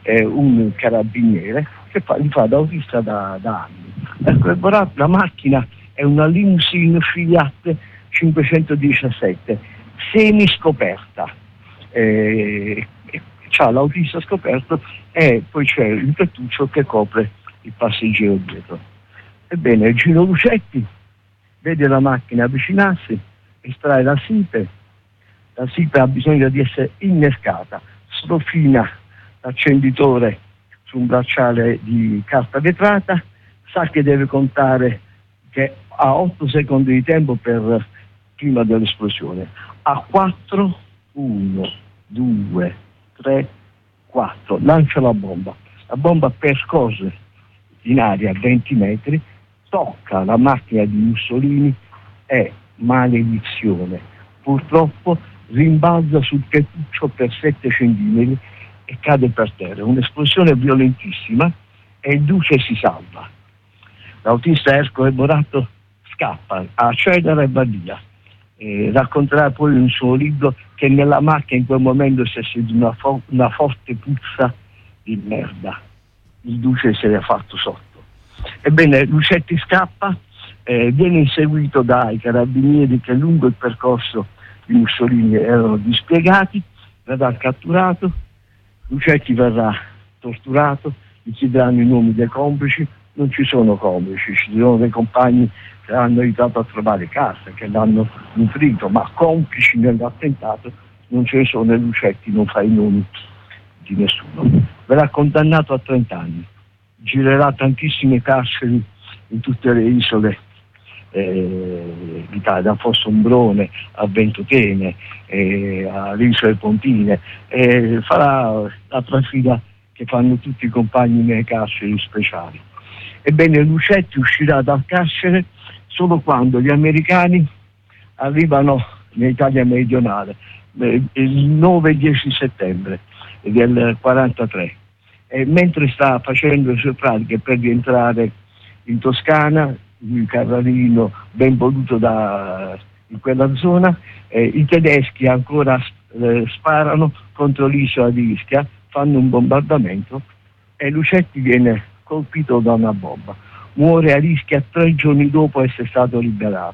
un carabiniere che gli fa da autista da anni. Ecco, la macchina è una limousine Fiat 517 semiscoperta, c'ha l'autista scoperto e poi c'è il tettuccio che copre il passeggero dietro. Ebbene, Gino Lucetti vede la macchina avvicinarsi, estrae la SIPE ha bisogno di essere innescata, strofina l'accenditore su un bracciale di carta vetrata, sa che deve contare, che ha 8 secondi di tempo prima dell'esplosione. A 4, 1, 2, 3, 4, lancia la bomba percorre in aria 20 metri, tocca la macchina di Mussolini e, maledizione, purtroppo rimbalza sul tettuccio per 7 centimetri e cade per terra. Un'esplosione violentissima e il duce si salva. L'autista Ercole Boratto scappa a Cedara e va via. Racconterà poi in un suo libro che nella macchina in quel momento si è sentita una forte puzza di merda. Il duce si era fatto sotto. Ebbene, Lucetti scappa, viene inseguito dai carabinieri che lungo il percorso di Mussolini erano dispiegati, verrà catturato, Lucetti verrà torturato, gli chiederanno i nomi dei complici, non ci sono complici, ci sono dei compagni che l'hanno aiutato a trovare casa, che l'hanno nutrito, ma complici nell'attentato non ce ne sono e Lucetti non fa i nomi di nessuno. Verrà condannato a 30 anni, girerà tantissime carceri in tutte le isole d'Italia, da Fossombrone a Ventotene, alle isole Pontine, farà la trafila che fanno tutti i compagni nelle carceri speciali. Ebbene, Lucetti uscirà dal carcere solo quando gli americani arrivano in Italia meridionale, il 9-10 settembre del 43, e mentre sta facendo le sue pratiche per rientrare in Toscana, il Carrarino ben voluto in quella zona, i tedeschi ancora sparano contro l'isola di Ischia, fanno un bombardamento e Lucetti viene colpito da una bomba, muore a Ischia 3 giorni dopo essere stato liberato.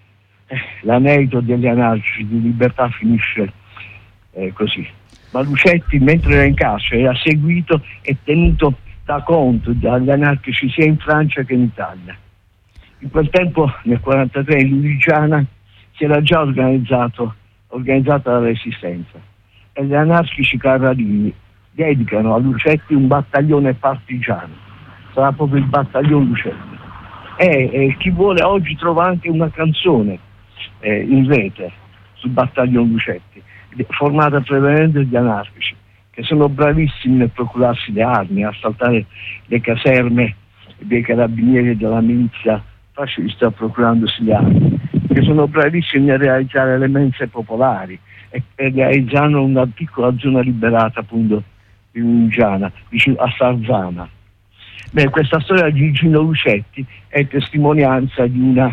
L'aneddoto degli anarchici di libertà finisce così. Ma Lucetti, mentre era in carcere, era seguito e tenuto da conto dagli anarchici sia in Francia che in Italia. In quel tempo, nel 1943, in Lunigiana si era già organizzata la resistenza e gli anarchici carralini dedicano a Lucetti un battaglione partigiano, sarà proprio il battaglione Lucetti. E chi vuole oggi trova anche una canzone in rete sul battaglione Lucetti, formata prevalentemente dagli anarchici, che sono bravissimi nel procurarsi le armi, a assaltare le caserme dei carabinieri e della milizia fascista procurandosi le armi, che sono bravissimi nel realizzare le mense popolari e realizzano una piccola zona liberata appunto di Lunigiana, vicino a Sarzana. Questa storia di Gino Lucetti è testimonianza di una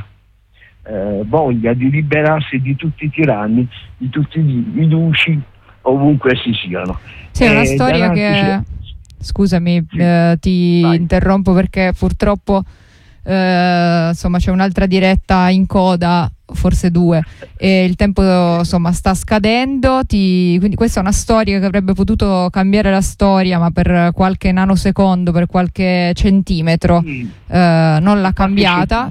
voglia di liberarsi di tutti i tiranni, di tutti i duci, ovunque essi siano. Sì, è una storia che... Scusami, ti interrompo perché purtroppo insomma c'è un'altra diretta in coda, forse 2, e il tempo insomma sta scadendo, quindi questa è una storia che avrebbe potuto cambiare la storia, ma per qualche nanosecondo, per qualche centimetro non l'ha cambiata.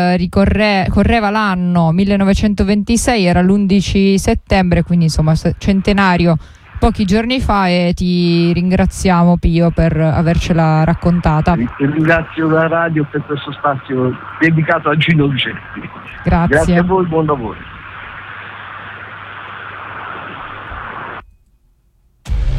Correva l'anno 1926, era l'11 settembre, quindi insomma centenario pochi giorni fa, e ti ringraziamo, Pio, per avercela raccontata. Ringrazio la radio per questo spazio dedicato a Gino Lucetti. Grazie. Grazie a voi, buon lavoro.